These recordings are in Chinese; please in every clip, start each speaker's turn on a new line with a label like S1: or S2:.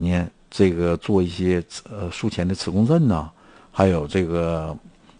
S1: 呢，这个做一些术前的磁共振呐，还有这个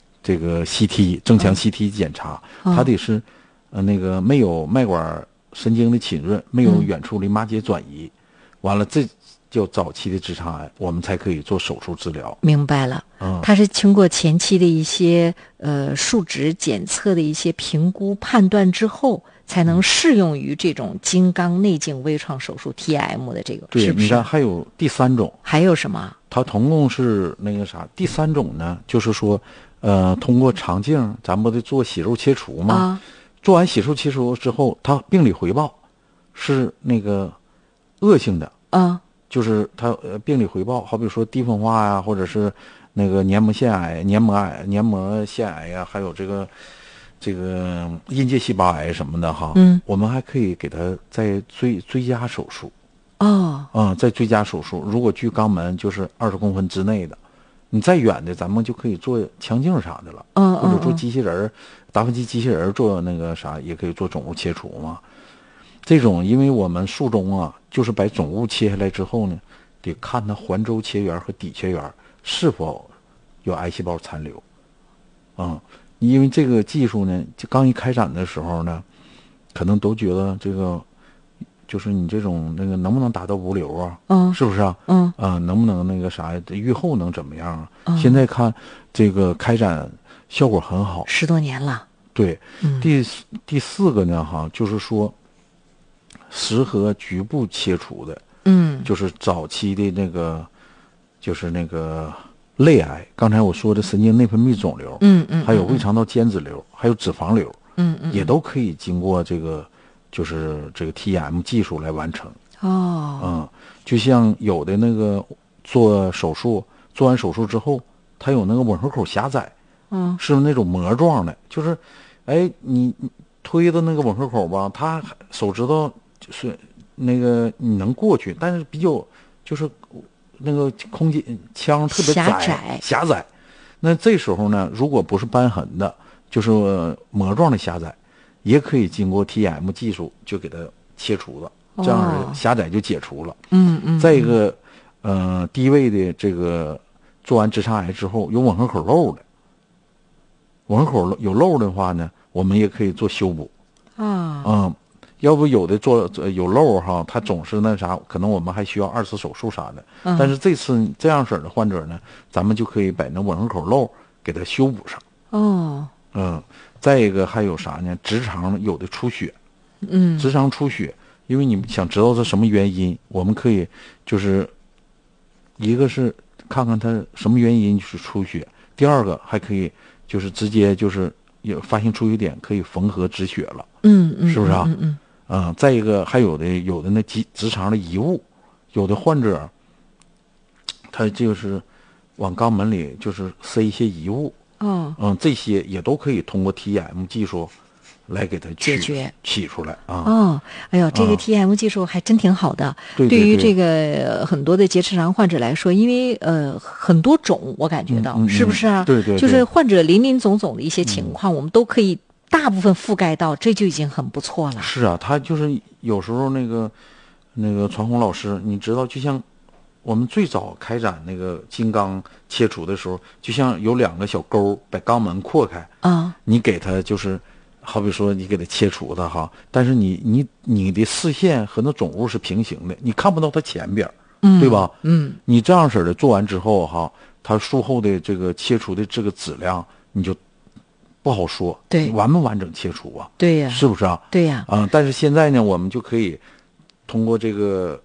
S1: CT 正强 CT 检查，它得是那个没有脉管神经的浸润，没有远处淋巴结转移，完了这叫早期的直肠癌，我们才可以做手术治疗。
S2: 明白了，它是经过前期的一些数值检测的一些评估判断之后，才能适用于这种金刚内镜微创手术 TIM 的这个，
S1: 对，
S2: 是不是？
S1: 你看还有第三种，
S2: 还有什么？
S1: 它总共是那个啥，第三种呢，就是说，通过肠镜，咱不得做血肉切除吗？做完血肉切除之后，它病理回报是那个恶性的，就是它病理回报，好比说低分化呀，或者是那个黏膜腺癌、黏膜腺癌呀，还有这个阴界细胞癌什么的哈，我们还可以给它再追加手术。再追加手术，如果距肛门就是20公分之内的，你再远的，咱们就可以做腔镜啥的了，或者做机器人达芬奇机器人做那个啥，也可以做肿物切除嘛。这种，因为我们术中啊，就是把肿物切下来之后呢，得看它环周切缘和底切缘是否有癌细胞残留。因为这个技术呢，就刚一开展的时候呢，可能都觉得这个就是你这种那个能不能达到无瘤啊？是不是啊？能不能那个啥预后能怎么样啊？现在看这个开展效果很好
S2: ，10多年了。
S1: 对，第四个呢哈，就是说适合局部切除的，就是早期的那个，就是那个类癌，刚才我说的神经内分泌肿瘤，还有胃肠道间质瘤，还有脂肪瘤，也都可以经过这个就是这个 TEM 技术来完成。就像有的那个做完手术之后，它有那个吻合口狭窄，是那种膜状的，就是你推的那个吻合口吧，它手指头就是那个你能过去，但是比较就是那个空间腔特别狭窄。那这时候呢，如果不是瘢痕的，就是膜状的狭窄，也可以经过 TEM 技术就给它切除了，这样狭窄就解除了。再一个，低位的这个做完直肠癌之后有吻合口漏的，吻合口有漏的话呢，我们也可以做修补。要不有的做有漏哈，它总是那啥，可能我们还需要2次手术啥的。但是这次这样式的患者呢，咱们就可以把那吻合口漏给它修补上。再一个还有啥呢？直肠有的出血，直肠出血，因为你想知道是什么原因，我们可以就是一个是看看它什么原因是出血，第二个还可以就是直接就是有发现出血点可以缝合止血了。是不是啊？再一个还有的那直肠的遗物，有的患者他就是往肛门里就是塞一些遗物。这些也都可以通过 TEM 技术来给它
S2: 解决
S1: 取出来
S2: 哎呦，这个 TEM 技术还真挺好的。对于这个很多的结直肠患者来说，因为很多种，我感觉到是不是啊？
S1: 对，
S2: 就是患者林林总总的一些情况，我们都可以大部分覆盖到，这就已经很不错了。
S1: 是啊，他就是有时候那个传红老师，你知道，就像我们最早开展那个金刚切除的时候，就像有2个小沟把肛门扩开你给他就是好比说你给他切除的哈，但是你的视线和那肿物是平行的，你看不到它前边，对吧？你这样式的做完之后哈，它术后的这个切除的这个质量你就不好说，
S2: 对，
S1: 完不完整切除啊？
S2: 对呀，
S1: 是不是啊？
S2: 对呀，
S1: 但是现在呢，我们就可以通过这个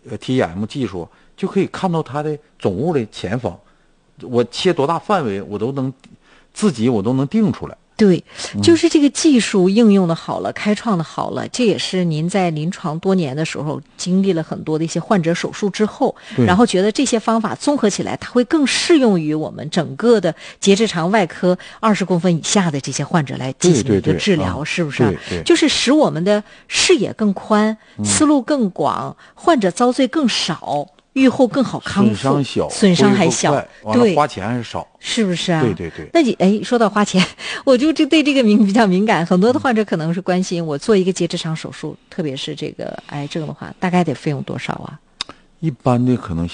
S1: TEM 技术，就可以看到它的肿物的前方，我切多大范围，我都能定出来。
S2: 对，就是这个技术应用的好了，开创的好了，这也是您在临床多年的时候经历了很多的一些患者手术之后，然后觉得这些方法综合起来，它会更适用于我们整个的结直肠外科20公分以下的这些患者来进行一个治疗，是不是？
S1: 对，
S2: 就是使我们的视野更宽，思路更广，患者遭罪更少。愈后更好康复，损伤还小，对，
S1: 花钱还少，
S2: 是不是啊？
S1: 对。
S2: 那你说到花钱，我就对这个比较敏感。很多的患者可能是关心，我做一个结直肠手术，特别是这个癌症的话，大概得费用多少啊？
S1: 一般的可能